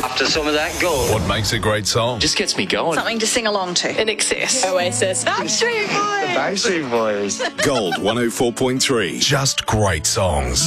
After some of that gold. What makes a great song? Just gets me going. Something to sing along to. In excess. Oasis. Backstreet Boys. Backstreet Boys. Gold 104.3. Just great songs.